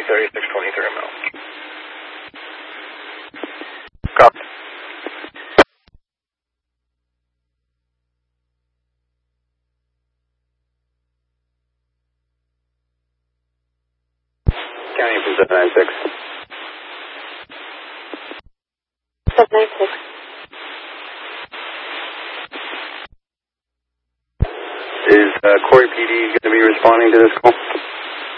3623 mil. Copy. County from 796. 796. Is Corey PD going to be responding to this call?